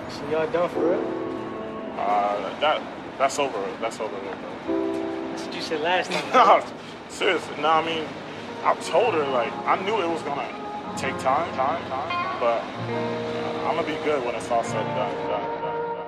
So y'all done for real? That's over. That's over. That's what you said last time. No, seriously. No, I mean, I told her like I knew it was gonna take time, but I'm gonna be good when it's all said and done.